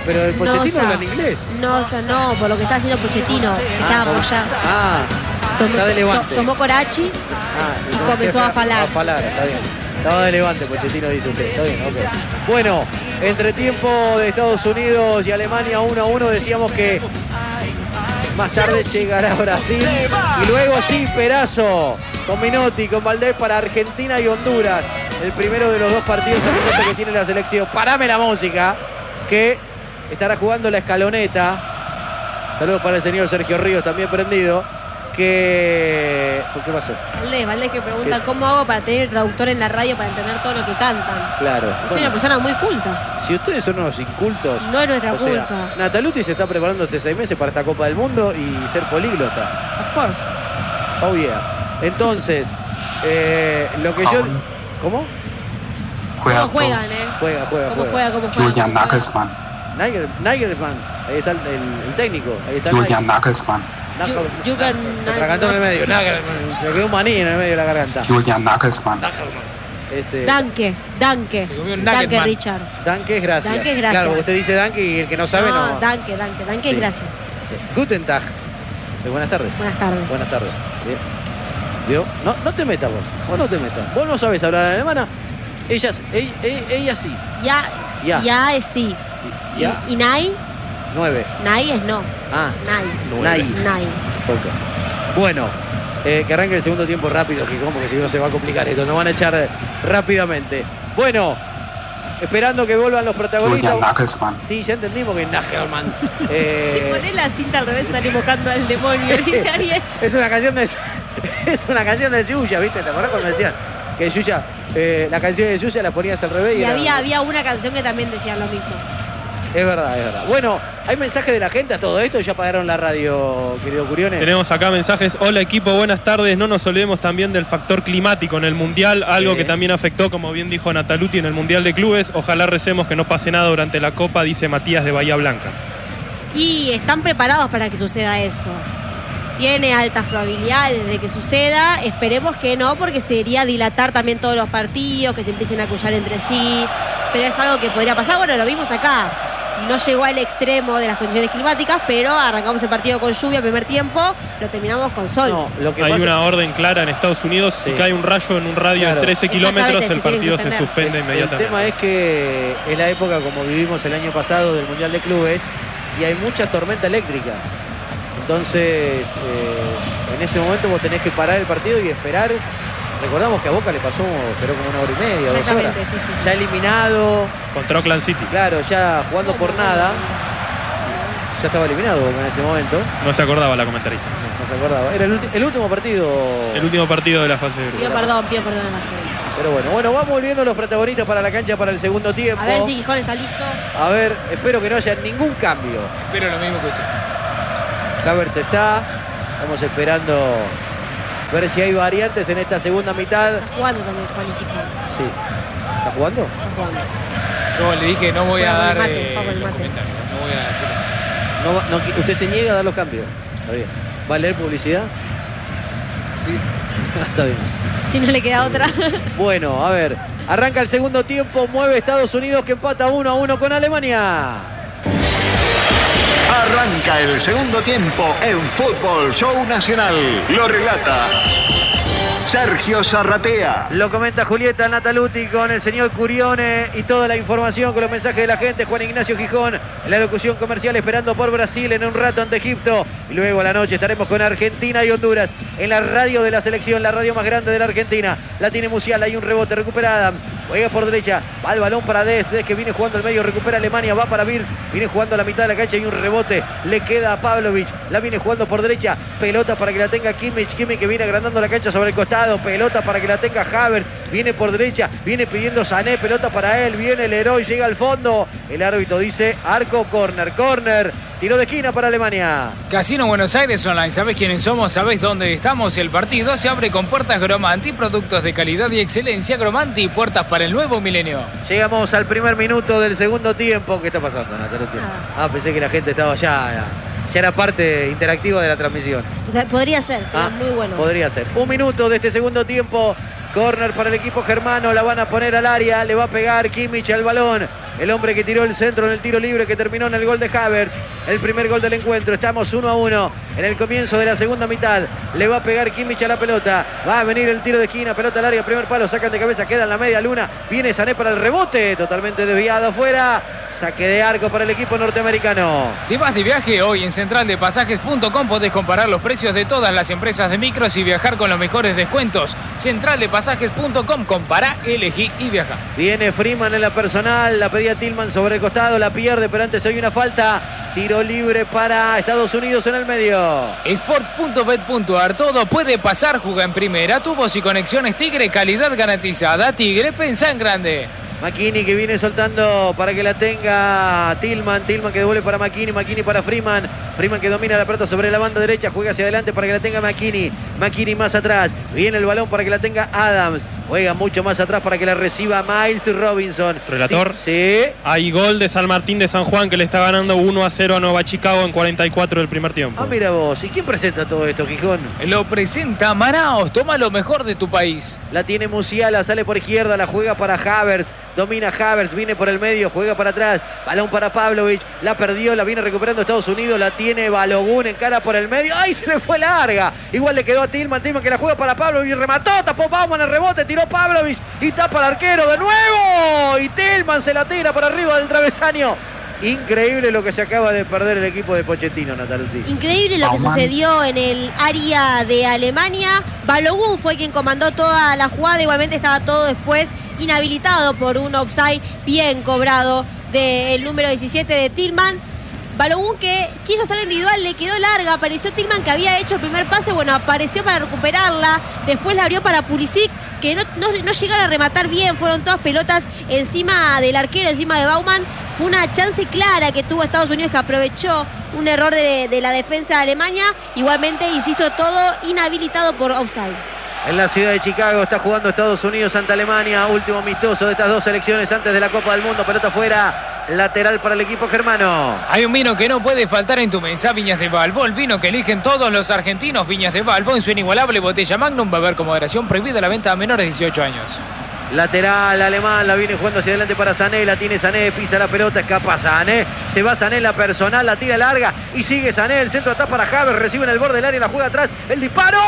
Pero el Pochettino habla en inglés. No, por lo que está haciendo Pochettino. Estaba apoyado. Está de Levante. Tomó Corachi y comenzó a falar. Está bien. Estaba de Levante, Pochettino, dice usted. Está bien, ok. Bueno, entretiempo de Estados Unidos y Alemania 1-1. Decíamos que más tarde llegará Brasil. Y luego sí, Perazo con Minotti, con Valdés para Argentina y Honduras. El primero de los dos partidos que tiene la selección. Parame la música, que estará jugando la escaloneta. Saludos para el señor Sergio Ríos, también prendido. ¿Qué pasó? Valdés que pregunta cómo hago para tener traductor en la radio para entender todo lo que cantan. Claro. Soy una persona muy culta. Si ustedes son unos incultos. No es nuestra culpa. Nataluti se está preparando hace 6 meses para esta Copa del Mundo y ser políglota. Of course. Oh yeah. Entonces, lo que yo... ¿Cómo? ¿Cómo juegan, Juega. Julian Nagelsmann. Nagelsmann. Ahí está el técnico. Ahí está Julian Nagelsmann. Se atragantó en el medio. Se quedó un maní en el medio de la garganta. Julian Nagelsmann. Danke, Richard. Danke es gracias. Danke es gracias. Claro, usted dice danke y el que no sabe no. Danke es gracias. Guten Tag. Buenas tardes. Buenas tardes. Bien. ¿Vio? No te metas vos no te metas. Vos no sabes hablar alemana. Ella sí. Ya es sí. ¿Y Nai? 9. Nai es no. Nai. Okay. Bueno, que arranque el segundo tiempo rápido, que como que si no se va a complicar esto. Nos van a echar rápidamente. Bueno, esperando que vuelvan los protagonistas. Julian Nagelsmann. Sí, ya entendimos que es Nagelsmann. Si ponés la cinta al revés, están invocando al demonio, dice Ariel. Es una canción de Yuya, ¿viste? ¿Te acordás cuando decían que Yuya, la canción de Yuya la ponías al revés? Y había una canción que también decía lo mismo. Es verdad. Bueno, hay mensajes de la gente a todo esto. Ya apagaron la radio, querido Curiones. Tenemos acá mensajes. Hola equipo, buenas tardes. No nos olvidemos también del factor climático en el Mundial. Algo que también afectó, como bien dijo Nataluti, en el Mundial de Clubes. Ojalá recemos que no pase nada durante la Copa, dice Matías de Bahía Blanca. Y están preparados para que suceda eso. Tiene altas probabilidades de que suceda. Esperemos que no, porque sería dilatar también todos los partidos, que se empiecen a cruzar entre sí. Pero es algo que podría pasar. Bueno, lo vimos acá. No llegó al extremo de las condiciones climáticas, pero arrancamos el partido con lluvia el primer tiempo, lo terminamos con sol. Hay una orden clara en Estados Unidos. Si cae un rayo en un radio de 13 kilómetros, el partido se suspende inmediatamente. El tema es que es la época, como vivimos el año pasado, del Mundial de Clubes, y hay mucha tormenta eléctrica. Entonces, en ese momento vos tenés que parar el partido y esperar. Recordamos que a Boca le pasó, esperó como 1 hora y media, 2 horas. Sí. Ya eliminado. Contra Oakland City. Claro, ya jugando por nada. Ya estaba eliminado Boca en ese momento. No se acordaba la comentarista. No se acordaba. Era el último partido. El último partido de la fase de grupo. Pido perdón a la gente. Pero bueno, vamos volviendo los protagonistas para la cancha para el segundo tiempo. A ver si Gijón está listo. A ver, espero que no haya ningún cambio. Espero lo mismo que usted. Havertz está. Estamos esperando ver si hay variantes en esta segunda mitad. Está jugando también Juan y Gijón. Sí. ¿Está jugando? Está jugando. Yo le dije, no voy a dar mate. comentarios. No voy a decir. Usted se niega a dar los cambios. Está bien. ¿Va a leer publicidad? Está bien. Si no le queda otra. Bueno, a ver. Arranca el segundo tiempo. Mueve Estados Unidos, que empata 1-1 con Alemania. Arranca el segundo tiempo en Fútbol Show Nacional. Lo relata Sergio Zarratea. Lo comenta Julieta Nataluti con el señor Curione y toda la información con los mensajes de la gente. Juan Ignacio Gijón en la locución comercial, esperando por Brasil en un rato ante Egipto. Y luego a la noche estaremos con Argentina y Honduras en la radio de la selección, la radio más grande de la Argentina. La tiene Musial, hay un rebote, recupera Adams. Juega por derecha, va el balón para Dest que viene jugando al medio, recupera Alemania, va para Birz, viene jugando a la mitad de la cancha y un rebote, le queda a Pavlovic, la viene jugando por derecha, pelota para que la tenga Kimmich que viene agrandando la cancha sobre el costado, pelota para que la tenga Havertz, viene por derecha, viene pidiendo Sané, pelota para él, viene el héroe, llega al fondo, el árbitro dice arco, corner, tiro de esquina para Alemania. Casino Buenos Aires Online, ¿sabés quiénes somos? ¿Sabés dónde estamos? El partido se abre con puertas Gromanti, productos de calidad y excelencia. Gromanti, puertas para el nuevo milenio. Llegamos al primer minuto del segundo tiempo. ¿Qué está pasando, Natalia? Pensé que la gente estaba ya era parte interactiva de la transmisión. O sea, podría ser, sería muy bueno. Podría ser. Un minuto de este segundo tiempo Corner para el equipo germano, la van a poner al área, le va a pegar Kimmich al balón. El hombre que tiró el centro en el tiro libre que terminó en el gol de Havertz. El primer gol del encuentro. Estamos 1-1 en el comienzo de la segunda mitad. Le va a pegar Kimmich a la pelota. Va a venir el tiro de esquina, pelota al área, primer palo, sacan de cabeza, queda en la media luna. Viene Sané para el rebote, totalmente desviado afuera. Saque de arco para el equipo norteamericano. Si vas de viaje hoy en centraldepasajes.com podés comparar los precios de todas las empresas de micros y viajar con los mejores descuentos. Centraldepasajes.com, compará, elegí y viaja. Viene Freeman en la personal, la pedía Tillman sobre el costado, la pierde, pero antes hay una falta. Tiro libre para Estados Unidos en el medio. Sports.bet.ar, todo puede pasar, juega en primera, tubos y conexiones Tigre, calidad garantizada. Tigre, pensá en grande. McKinney que viene soltando para que la tenga Tillman. Tillman que devuelve para McKinney. McKinney para Freeman. Freeman que domina la pelota sobre la banda derecha. Juega hacia adelante para que la tenga McKinney. McKinney más atrás. Viene el balón para que la tenga Adams. Juega mucho más atrás para que la reciba Miles Robinson. Relator. Sí. Hay gol de San Martín de San Juan que le está ganando 1-0 a Nueva Chicago en 44 del primer tiempo. Ah, mira vos. ¿Y quién presenta todo esto, Gijón? Lo presenta Manaos. Toma lo mejor de tu país. La tiene Musiala. Sale por izquierda. La juega para Havertz. Domina Havertz. Viene por el medio. Juega para atrás. Balón para Pavlovic. La perdió. La viene recuperando Estados Unidos. La tiene Balogun. Encara por el medio. ¡Ay! Se le fue larga. Igual le quedó a Tillman. Tillman que la juega para Pavlovic. Remató. Tapó Bauman el rebote. Tiró Pavlovic. Y tapa al arquero de nuevo. Y Tillman se la tira para arriba del travesaño. Increíble lo que se acaba de perder el equipo de Pochettino, Nataluti. Increíble lo que sucedió en el área de Alemania. Balogun fue quien comandó toda la jugada. Igualmente estaba todo después inhabilitado por un offside bien cobrado del número 17 de Tillman. Balogun que quiso hacer individual, le quedó larga, apareció Tillman que había hecho el primer pase, bueno, apareció para recuperarla, después la abrió para Pulisic, que no llegaron a rematar bien, fueron todas pelotas encima del arquero, encima de Bauman. Fue una chance clara que tuvo Estados Unidos, que aprovechó un error de la defensa de Alemania. Igualmente, insisto, todo inhabilitado por offside. En la ciudad de Chicago está jugando Estados Unidos ante Alemania. Último amistoso de estas dos selecciones antes de la Copa del Mundo. Pelota fuera, lateral para el equipo germano. Hay un vino que no puede faltar en tu mesa, Viñas de Balbo. El vino que eligen todos los argentinos, Viñas de Balbo. En su inigualable botella Magnum, beber con moderación, prohibida la venta a menores de 18 años. Lateral alemán, la viene jugando hacia adelante para Sané, la tiene Sané, pisa la pelota, escapa Sané, se va Sané en la personal, la tira larga y sigue Sané, el centro atrás para Havertz, recibe en el borde del área, la juega atrás, el disparo,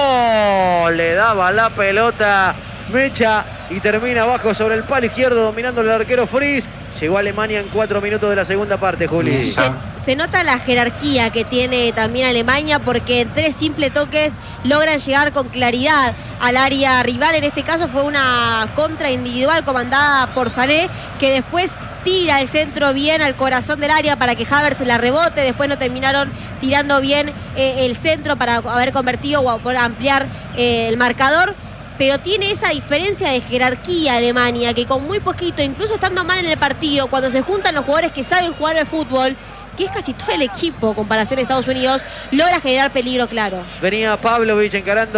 le daba la pelota Mecha y termina abajo sobre el palo izquierdo dominando el arquero Fries. Llegó a Alemania en 4 minutos de la segunda parte, Juli. Se nota la jerarquía que tiene también Alemania, porque en 3 simples toques logran llegar con claridad al área rival. En este caso fue una contra individual comandada por Sané, que después tira el centro bien al corazón del área para que Havertz la rebote. Después no terminaron tirando bien el centro para haber convertido o por ampliar el marcador. Pero tiene esa diferencia de jerarquía Alemania, que con muy poquito, incluso estando mal en el partido, cuando se juntan los jugadores que saben jugar al fútbol, que es casi todo el equipo, comparación a Estados Unidos, logra generar peligro claro. Venía Pavlovic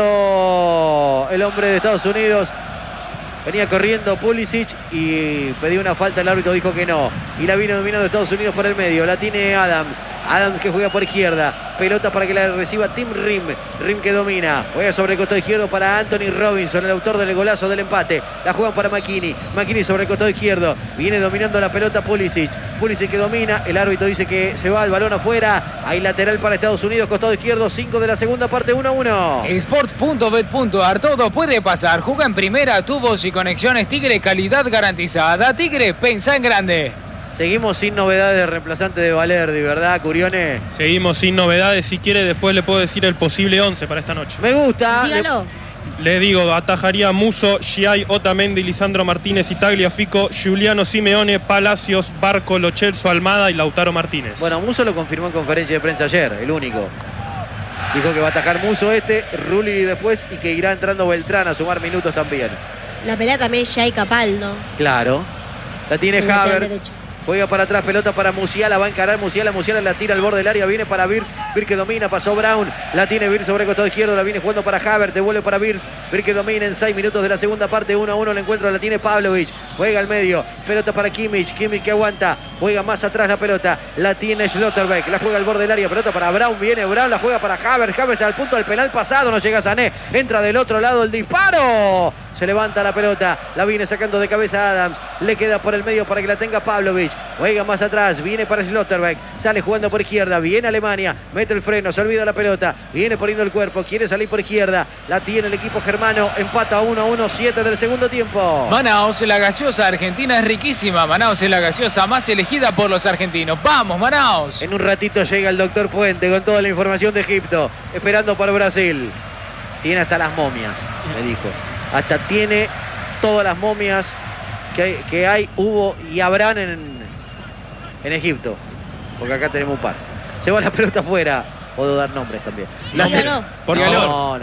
encarando el hombre de Estados Unidos. Venía corriendo Pulisic y pedía una falta, el árbitro dijo que no. Y la vino dominando Estados Unidos por el medio. La tiene Adams. Adams que juega por izquierda. Pelota para que la reciba Tim Rim. Rim que domina. Juega sobre el costado izquierdo para Anthony Robinson, el autor del golazo del empate. La juegan para McKinney. McKinney sobre el costado izquierdo. Viene dominando la pelota Pulisic. Pulisic que domina. El árbitro dice que se va el balón afuera. Hay lateral para Estados Unidos, costado izquierdo. 5 de la segunda parte, 1-1. Sports.bet.ar, todo puede pasar. Juega en primera, tubos y conexiones Tigre, calidad garantizada. Tigre, pensá en grande. Seguimos sin novedades de reemplazante de Valerdi, ¿verdad, Curione? Seguimos sin novedades. Si quiere, después le puedo decir el posible 11 para esta noche. Me gusta. Dígalo. Le digo, atajaría Musso, Giai, Otamendi, Lisandro Martínez y Tagliafico, Giuliano Simeone, Palacios, Barco, Lo Celso, Almada y Lautaro Martínez. Bueno, Musso lo confirmó en conferencia de prensa ayer, el único. Dijo que va a atajar Musso Rulli después y que irá entrando Beltrán a sumar minutos también. La pelea también ya hay Capaldo. Claro. La tiene El lateral Havertz. derecho. Juega para atrás, pelota para Musiala, va a encarar Musiala la tira al borde del área, viene para Wirtz, Wirtz que domina, pasó Brown, la tiene Wirtz sobre el costado izquierdo, la viene jugando para Havertz, devuelve para Wirtz que domina en 6 minutos de la segunda parte, 1-1 el encuentro, la tiene Pavlovic, juega al medio, pelota para Kimmich que aguanta, juega más atrás la pelota, la tiene Schlotterbeck, la juega al borde del área, pelota para Brown, viene Brown, la juega para Havertz al punto del penal pasado, no llega Sané, entra del otro lado el disparo. Se levanta la pelota. La viene sacando de cabeza Adams. Le queda por el medio para que la tenga Pavlovic. Juega más atrás. Viene para Schlotterbeck. Sale jugando por izquierda. Viene Alemania. Mete el freno. Se olvida la pelota. Viene poniendo el cuerpo. Quiere salir por izquierda. La tiene el equipo germano. Empata 1-1. 7 del segundo tiempo. Manaos, la gaseosa argentina es riquísima. Manaos es la gaseosa más elegida por los argentinos. ¡Vamos, Manaos! En un ratito llega el doctor Puente con toda la información de Egipto. Esperando por Brasil. Tiene hasta las momias, me dijo. Hasta tiene todas las momias que hay, hubo y habrán en Egipto. Porque acá tenemos un par. Se va la pelota afuera. Puedo dar nombres también. Dígalo. Por favor.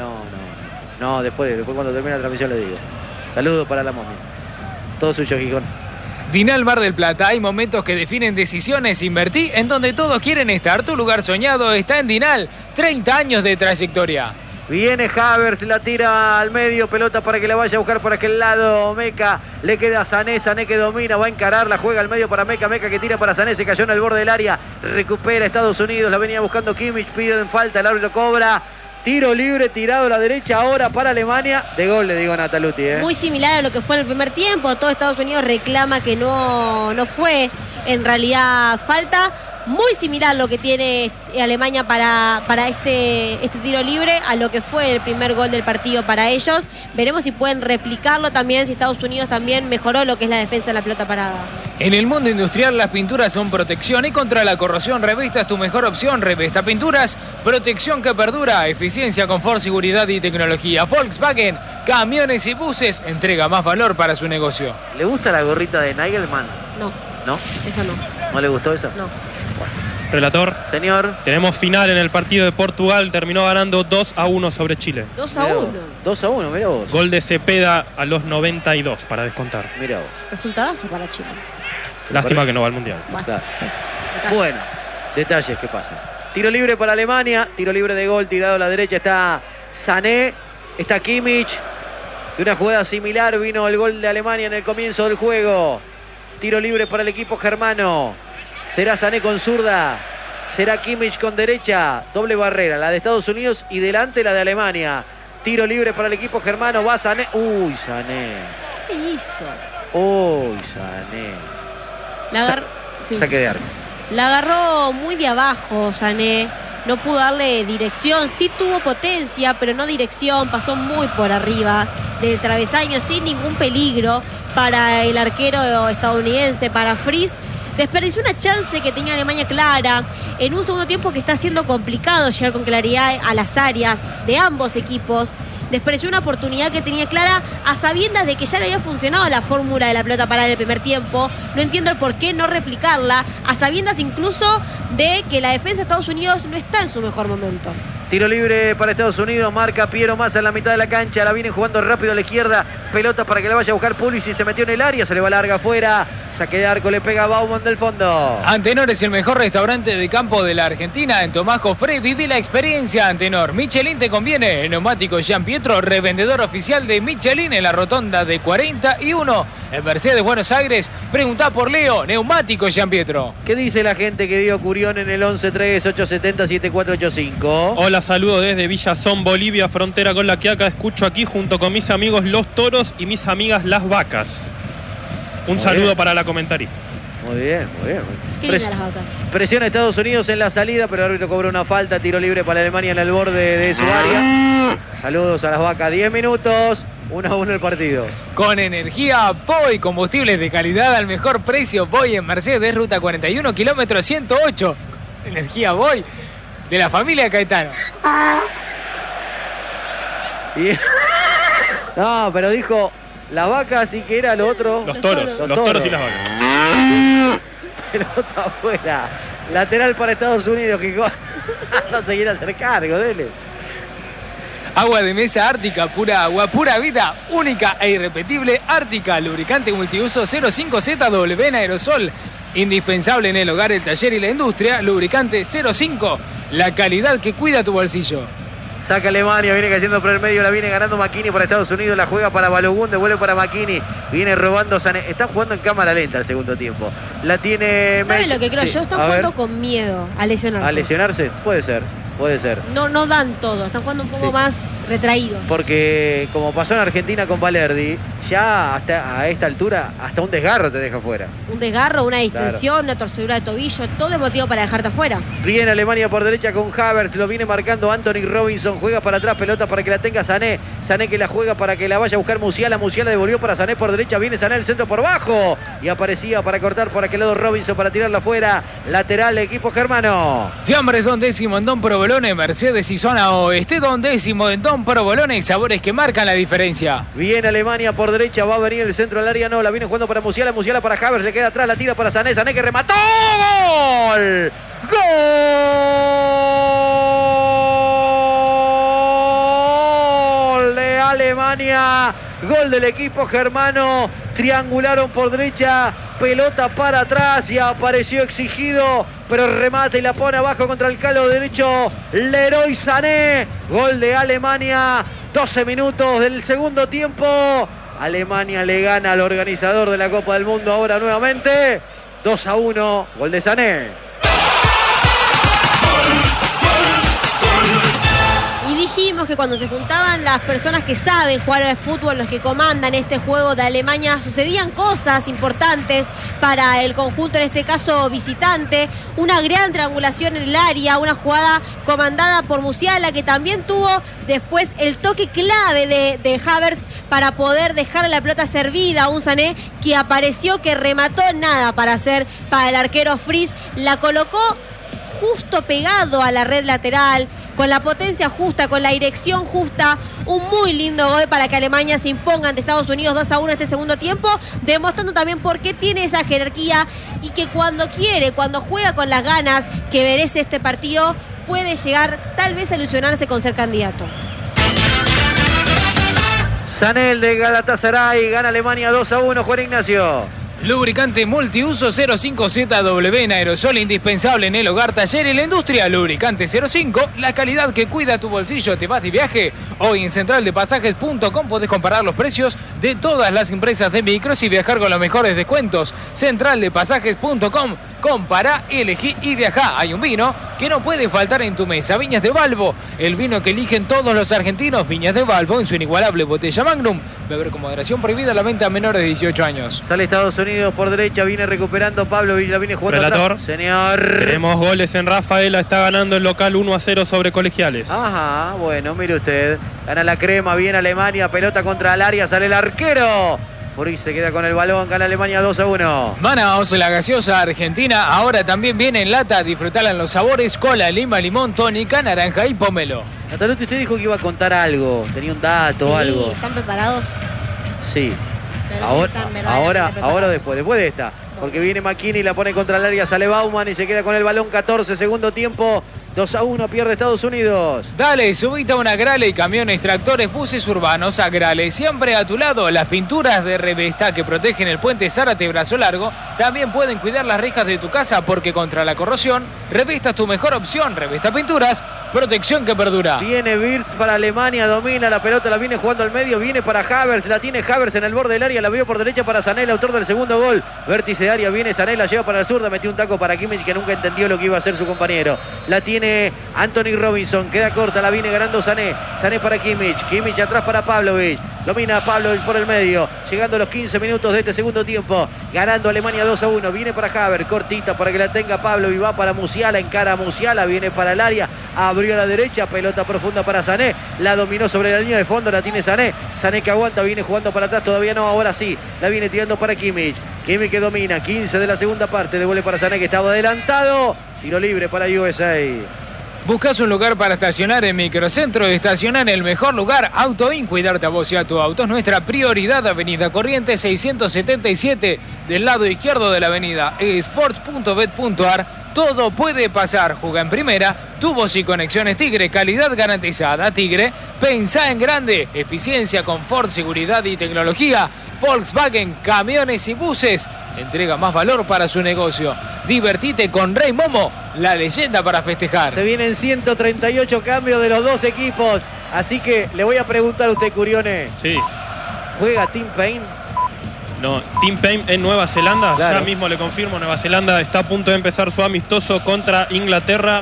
No, después cuando termine la transmisión le digo. Saludos para la momia. Todo suyo, Gijón. Dinal Mar del Plata, hay momentos que definen decisiones. Invertí en donde todos quieren estar. Tu lugar soñado está en Dinal. 30 años de trayectoria. Viene Havertz, la tira al medio, pelota para que la vaya a buscar por aquel lado Meca, le queda a Sané, Sané que domina, va a encarar, la juega al medio para Meca, Meca que tira para Sané, se cayó en el borde del área, recupera Estados Unidos, la venía buscando Kimmich, piden falta, el árbitro cobra, tiro libre, tirado a la derecha ahora para Alemania, de gol le digo a Nataluti. Muy similar a lo que fue en el primer tiempo, todo Estados Unidos reclama que no fue en realidad falta. Muy similar lo que tiene Alemania para este tiro libre a lo que fue el primer gol del partido para ellos. Veremos si pueden replicarlo también, si Estados Unidos también mejoró lo que es la defensa de la pelota parada. En el mundo industrial las pinturas son protección y contra la corrosión Revesta es tu mejor opción. Revesta Pinturas, protección que perdura, eficiencia, confort, seguridad y tecnología. Volkswagen, camiones y buses, entrega más valor para su negocio. ¿Le gusta la gorrita de Nagelman? No. ¿No? Esa no. ¿No le gustó esa? No. Relator. Señor. Tenemos final en el partido de Portugal. Terminó ganando 2-1 sobre Chile. 2-1. 2-1, mira vos. Gol de Cepeda a los 92 para descontar. Mira vos. Resultadazo para Chile. Lástima que no va al Mundial. Bueno, Claro. Bueno, detalles que pasan. Tiro libre para Alemania. Tiro libre de gol, tirado a la derecha está Sané. Está Kimmich. De una jugada similar vino el gol de Alemania en el comienzo del juego. Tiro libre para el equipo germano. Será Sané con zurda. Será Kimmich con derecha. Doble barrera, la de Estados Unidos y delante la de Alemania. Tiro libre para el equipo germano. Va Sané. Uy, Sané. ¿qué hizo? Uy, Sané. Sí. Saque de arco. La agarró muy de abajo Sané. No pudo darle dirección. Sí tuvo potencia, pero no dirección. Pasó muy por arriba del travesaño sin ningún peligro para el arquero estadounidense, para Fries. Desperdició una chance que tenía Alemania clara en un segundo tiempo que está siendo complicado llegar con claridad a las áreas de ambos equipos. Desperdició una oportunidad que tenía clara a sabiendas de que ya le había funcionado la fórmula de la pelota parada en el primer tiempo. No entiendo el por qué no replicarla, a sabiendas incluso de que la defensa de Estados Unidos no está en su mejor momento. Tiro libre para Estados Unidos, marca Piero Massa en la mitad de la cancha, la vienen jugando rápido a la izquierda, pelota para que la vaya a buscar Pulisic, se metió en el área, se le va larga afuera, saque de arco, le pega a Bauman del fondo. Antenor es el mejor restaurante de campo de la Argentina. En Tomás Jofré viví la experiencia Antenor. Michelin te conviene. El neumático Jean Pietro, revendedor oficial de Michelin en la rotonda de 41 en Mercedes, Buenos Aires. Preguntá por Leo, neumático Jean Pietro. ¿Qué dice la gente que dio Curión en el 11-3-870-7485? Hola, saludo desde Villazón, Bolivia, frontera con La Quiaca. Escucho aquí junto con mis amigos los toros y mis amigas las vacas. Un saludo para la comentarista. Muy bien, muy bien. Qué lindas las vacas. Presiona Estados Unidos en la salida, pero el árbitro cobró una falta, tiro libre para Alemania en el borde de su área. Saludos a las vacas, 10 minutos, 1-1 el partido. Con energía Poi, combustibles de calidad al mejor precio. Poi en Mercedes, ruta 41, kilómetro 108. Energía Poi de la familia Caetano. No, pero dijo las vacas y que era lo otro. Los toros y las vacas. Pelota afuera. Lateral para Estados Unidos, Gijón. No se quiere hacer cargo, dele. Agua de mesa Ártica, pura agua, pura vida, única e irrepetible. Ártica, lubricante multiuso 05ZW en aerosol. Indispensable en el hogar, el taller y la industria. Lubricante 05, la calidad que cuida tu bolsillo. Saca Alemania, viene cayendo por el medio, la viene ganando McKinney para Estados Unidos, la juega para Balogun, devuelve para McKinney, viene robando Sané. Está jugando en cámara lenta el segundo tiempo. La tiene... ¿Saben lo que creo yo? Están jugando con miedo a lesionarse. ¿A lesionarse? Puede ser. Puede ser. No dan todo, están jugando un poco más retraídos. Porque como pasó en Argentina con Balerdi, ya hasta a esta altura, hasta un desgarro te deja fuera. Un desgarro, una distensión, una torcedura de tobillo, todo es motivo para dejarte afuera. Viene Alemania por derecha con Havertz, lo viene marcando Anthony Robinson, juega para atrás, pelota para que la tenga Sané. Sané que la juega para que la vaya a buscar Musiala. Musiala devolvió para Sané por derecha, viene Sané el centro por bajo. Y aparecía para cortar por aquel lado Robinson para tirarla afuera. Lateral equipo germano. Fiambres Don Décimo en Don Provolone, Mercedes y Zona Oeste Don Décimo en Don Provolone, sabores que marcan la diferencia. Viene Alemania por derecha, va a venir el centro al área, no, la viene jugando para Musiala, Musiala para Havertz, le queda atrás, la tira para Sané, Sané que remató. ¡Gol! ¡Gol de Alemania! Gol del equipo germano. Triangularon por derecha, pelota para atrás y apareció exigido, pero remate y la pone abajo contra el calo derecho Leroy Sané. Gol de Alemania, 12 minutos del segundo tiempo. Alemania le gana al organizador de la Copa del Mundo ahora nuevamente. 2-1, gol de Sané. Y dijimos que cuando se juntaban las personas que saben jugar al fútbol, los que comandan este juego de Alemania, sucedían cosas importantes para el conjunto, en este caso visitante. Una gran triangulación en el área, una jugada comandada por Musiala, que también tuvo después el toque clave de Havertz para poder dejar la pelota servida a un Sané que apareció, que remató nada para hacer para el arquero Fries. La colocó justo pegado a la red lateral, con la potencia justa, con la dirección justa. Un muy lindo gol para que Alemania se imponga ante Estados Unidos 2-1 este segundo tiempo, demostrando también por qué tiene esa jerarquía y que cuando quiere, cuando juega con las ganas que merece este partido, puede llegar tal vez a ilusionarse con ser candidato. Sané, el de Galatasaray, gana Alemania 2-1, Juan Ignacio. Lubricante multiuso 05ZW en aerosol, indispensable en el hogar, taller y la industria. Lubricante 05, la calidad que cuida tu bolsillo. ¿Te vas de viaje? Hoy en centraldepasajes.com podés comparar los precios de todas las empresas de micros y viajar con los mejores descuentos. Centraldepasajes.com, compara, elegí y viajá. Hay un vino que no puede faltar en tu mesa. Viñas de Balbo, el vino que eligen todos los argentinos. Viñas de Balbo en su inigualable botella Magnum. Beber con moderación, prohibida la venta a menores de 18 años. Sale Estados Unidos por derecha, viene recuperando Pablo Villa, viene jugando Relator. atrás. Señor. Tenemos goles en Rafaela, está ganando el local 1-0 sobre Colegiales. Ajá, bueno, mire usted. Gana la crema, viene Alemania, pelota contra el área, sale el arquero. Furi se queda con el balón, gana Alemania 2-1. Manaos, la gaseosa argentina, ahora también viene en lata. Disfrutala en los sabores: cola, lima, limón, tónica, naranja y pomelo. Nataluti, usted dijo que iba a contar algo, tenía un dato o algo. ¿Están preparados? Sí. Pero Ahora, sí están verdaderamente preparados. ahora después de esta. Porque viene McKinney, la pone contra el área, sale Bauman y se queda con el balón. 14, segundo tiempo. 2-1, pierde Estados Unidos. Dale, subite a una Grale y camiones, tractores, buses urbanos a Grale. Siempre a tu lado, las pinturas de Revesta que protegen el puente Zárate Brazo Largo. También pueden cuidar las rejas de tu casa porque contra la corrosión, Revesta es tu mejor opción. Revesta Pinturas, protección que perdura. Viene Wirtz para Alemania, domina la pelota, la viene jugando al medio, viene para Havertz, la tiene Havertz en el borde del área, la abrió por derecha para Sané, el autor del segundo gol. Vértice de área, viene Sané, la lleva para la zurda, metió un taco para Kimmich que nunca entendió lo que iba a hacer su compañero. La tiene Anthony Robinson, queda corta, la viene ganando Sané. Sané para Kimmich, Kimmich atrás para Pavlovic. Domina Pavlovic por el medio, llegando a los 15 minutos de este segundo tiempo. Ganando Alemania 2-1, viene para Havertz, cortita para que la tenga Pavlovic, va para Musiala, encara a Musiala, viene para el área, abrió a la derecha, pelota profunda para Sané, la dominó sobre la línea de fondo, la tiene Sané. Sané que aguanta, viene jugando para atrás, todavía no, ahora sí, la viene tirando para Kimmich. Kimmich que domina, 15 de la segunda parte, devuelve para Sané que estaba adelantado. Tiro libre para USA. ¿Buscas un lugar para estacionar en Microcentro? Estacionar en el mejor lugar, AutoIn. Cuidarte a vos y a tu auto es nuestra prioridad. Avenida Corrientes 677, del lado izquierdo de la avenida. Sports.bet.ar. Todo puede pasar. Juega en primera. Tubos y conexiones Tigre. Calidad garantizada. Tigre, pensá en grande. Eficiencia, confort, seguridad y tecnología. Volkswagen, camiones y buses. Entrega más valor para su negocio. Divertite con Rey Momo, la leyenda para festejar. Se vienen 138 cambios de los dos equipos. Así que le voy a preguntar a usted, Curione. Sí. ¿Juega Tim Payne? No, Tim Payne en Nueva Zelanda. Claro. Ya mismo le confirmo, Nueva Zelanda está a punto de empezar su amistoso contra Inglaterra.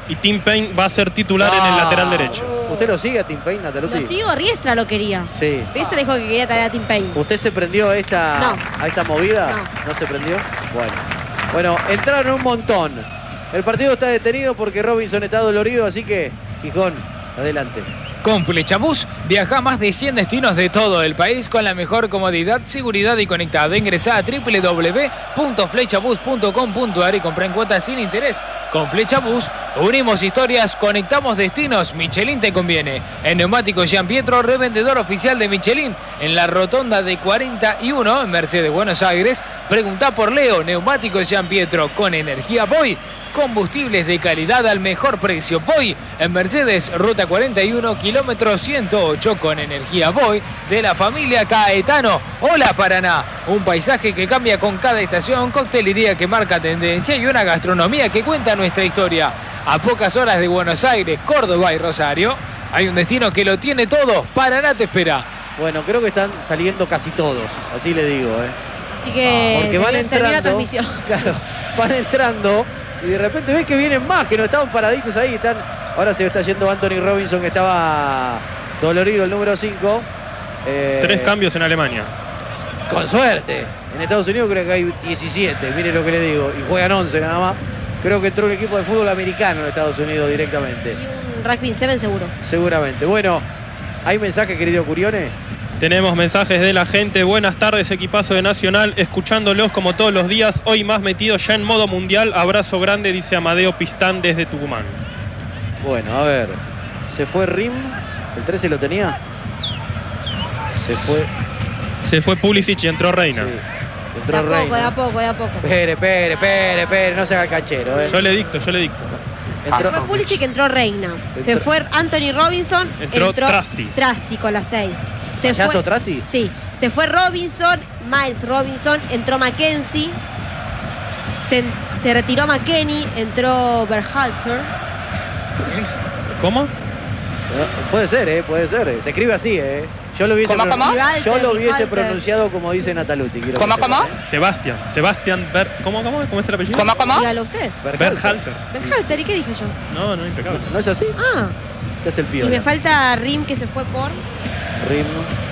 y Tim Payne va a ser titular en el lateral derecho. ¿Usted lo sigue a Tim Payne, Nataluti? Lo sigo, Riestra lo quería. Sí. Riestra dijo que quería traer a Tim Payne. ¿Usted se prendió a esta movida? No. ¿No se prendió? Bueno, entraron un montón. El partido está detenido porque Robinson está dolorido, así que Gijón, adelante. Con Flechabús viaja a más de 100 destinos de todo el país con la mejor comodidad, seguridad y conectado. Ingresá a www.flechabus.com.ar y comprá en cuotas sin interés. Con Flechabús unimos historias, conectamos destinos. Michelin te conviene. En Neumáticos Gian Pietro, revendedor oficial de Michelin en la rotonda de 41 en Mercedes, Buenos Aires. Preguntá por Leo. Neumáticos Gian Pietro con energía Voy. Combustibles de calidad al mejor precio. Voy en Mercedes, ruta 41, kilómetro 108, con energía Voy de la familia Caetano. Hola Paraná, un paisaje que cambia con cada estación, coctelería que marca tendencia y una gastronomía que cuenta nuestra historia. A pocas horas de Buenos Aires, Córdoba y Rosario, hay un destino que lo tiene todo. Paraná te espera. Bueno, creo que están saliendo casi todos, así le digo. Así que porque van termina la entrando, transmisión. claro, van entrando y de repente ves que vienen más, que no estaban paraditos ahí. Ahora se está yendo Anthony Robinson, que estaba dolorido, el número 5. 3 cambios en Alemania. Con suerte. En Estados Unidos creo que hay 17, mire lo que le digo. Y juegan 11 nada más. Creo que entró un equipo de fútbol americano en Estados Unidos directamente. Y un Rugby 7 seguro. Seguramente. Bueno, ¿hay mensaje, querido Curione? Tenemos mensajes de la gente. Buenas tardes, equipazo de Nacional. Escuchándolos como todos los días. Hoy más metido ya en modo mundial. Abrazo grande, dice Amadeo Pistán desde Tucumán. Bueno, a ver. ¿Se fue Rim? ¿El 13 lo tenía? Se fue Pulisic y entró Reina. Sí. Entró Reina. De a poco. Espere. No se haga el canchero. Yo le dicto. Se fue Pulisic y entró Reina. Se fue Anthony Robinson. Entró Trasti. Trasti con la 6. ¿Payaso Trasti? Sí. Se fue Robinson, Miles Robinson, entró Mackenzie. Se retiró McKennie, entró Berhalter. ¿Cómo? Puede ser. Se escribe así, Yo lo hubiese pronunciado como dice Nataluti. ¿Cómo? Sebastián ¿Cómo es el apellido? ¿Cómo? Dígalo usted. Berhalter. Berhalter, ¿y qué dije yo? No, impecable. ¿No es así? Ah. Se hace el piola. Y me falta Rim, que se fue por... Rim.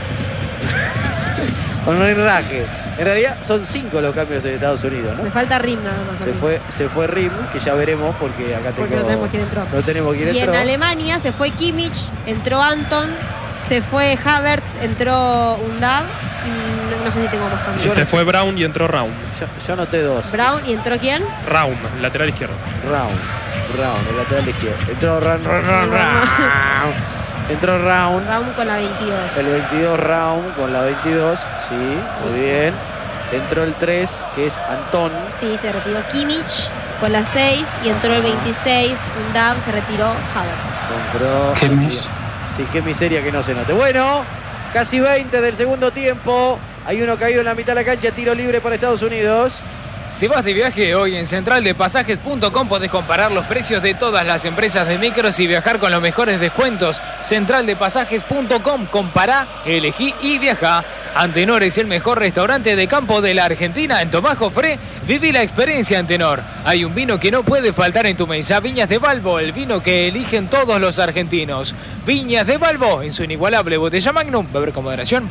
Con un enraje. En realidad son 5 los cambios en Estados Unidos, ¿no? Me falta Rim nada más. Se fue Rim, que ya veremos porque acá porque no tenemos quién entró. No tenemos quién entró. Y en Alemania se fue Kimmich, entró Anton, se fue Havertz, entró Undav. No sé si tengo más cambios. Se fue Brown y entró Raum. Yo anoté 2. Brown y entró ¿quién? Raum, lateral izquierdo. Raum, el lateral izquierdo. Entró Entró Raum con la 22. El 22 Raum con la 22. Sí, muy bien. Entró el 3, que es Antón. Sí, se retiró Kimmich con la 6 y entró el 26. Undav, se retiró Havertz. Kimmich. Sí, qué miseria que no se note. Bueno, casi 20 del segundo tiempo. Hay uno caído en la mitad de la cancha, tiro libre para Estados Unidos. ¿Te vas de viaje? Hoy en centraldepasajes.com podés comparar los precios de todas las empresas de micros y viajar con los mejores descuentos. Centraldepasajes.com, compará, elegí y viajá. Antenor es el mejor restaurante de campo de la Argentina. En Tomás Jofré, viví la experiencia Antenor. Hay un vino que no puede faltar en tu mesa. Viñas de Balbo, el vino que eligen todos los argentinos. Viñas de Balbo, en su inigualable botella Magnum. Beber con moderación.